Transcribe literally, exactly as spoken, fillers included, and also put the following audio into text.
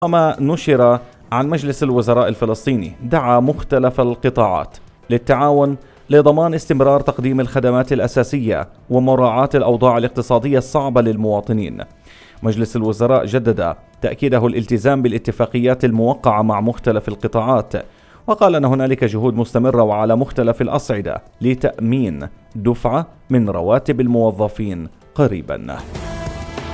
وما نشر عن مجلس الوزراء الفلسطيني دعا مختلف القطاعات للتعاون لضمان استمرار تقديم الخدمات الأساسية ومراعاة الأوضاع الاقتصادية الصعبة للمواطنين. مجلس الوزراء جدد تأكيده الالتزام بالاتفاقيات الموقعة مع مختلف القطاعات، وقال أن هنالك جهود مستمرة وعلى مختلف الأصعدة لتأمين دفعة من رواتب الموظفين قريبا.